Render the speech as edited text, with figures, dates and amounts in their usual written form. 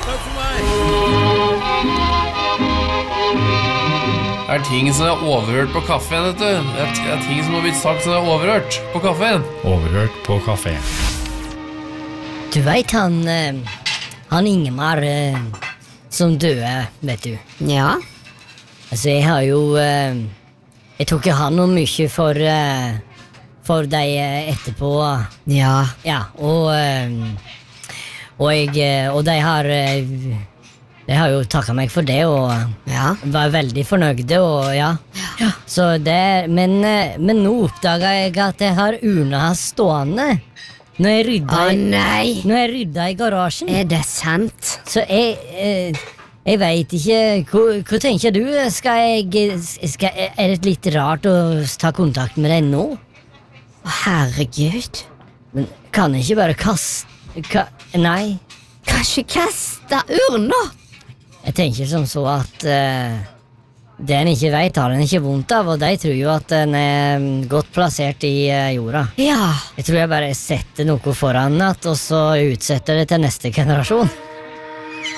Takk for meg. Det ting som overhørt på kaffen, vet du. Det ting som har blitt sagt som overhørt på kaffen. Overhørt på kaffen. Du vet han Ingemar som døde, vet du. Ja. Altså, jeg har jo jeg tok jo han noe mye for deg etterpå. Ja. Ja, og de har jo takket meg for det, og Ja. var veldig fornøyde, og ja. Så det, men nå oppdaget jeg at jeg har urna hans stående når jeg rydda i garasjen. Er det sant? Så jeg vet ikke, hva tenker du? Er det litt rart å ta kontakt med deg nå? Herregud. Men kan jeg ikke bare kaste... Nei, Kanskje kaste urna? jeg tenker som så at det en ikke vet har en ikke vondt av, og de tror jo at den er godt plassert i jorda. Ja. Jeg tror jeg bare setter noe foran at, og så utsetter det til neste generasjon.